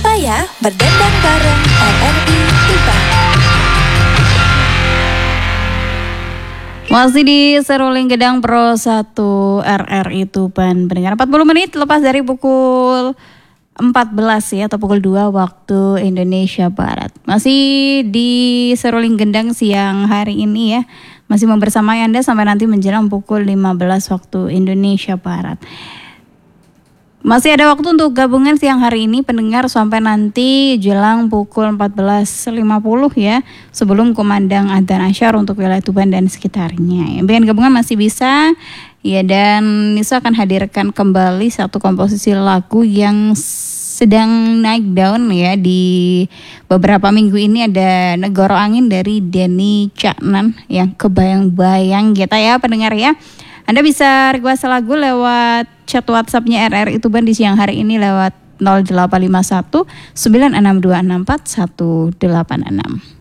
Upaya berdendang bareng RRI Tuban. Masih di Seruling Gedang Pro 1 RRI Tuban. Pendengar 40 menit lepas dari pukul 14 ya, atau pukul 2 waktu Indonesia Barat. Masih di Seruling Gendang siang hari ini ya. Masih membersamai Anda sampai nanti menjelang pukul 15 waktu Indonesia Barat. Masih ada waktu untuk gabungan siang hari ini pendengar sampai nanti jelang pukul 14.50 ya, sebelum kumandang adzan asyar untuk wilayah Tuban dan sekitarnya. Yang pengen gabungan masih bisa ya, dan Nisa akan hadirkan kembali satu komposisi lagu yang sedang naik daun ya di beberapa minggu ini. Ada Negoro Angin dari Denny Caknan yang kebayang-bayang kita ya pendengar ya. Anda bisa request lagu lewat chat WhatsApp-nya RRI Tuban di siang hari ini lewat 0851 96264 186.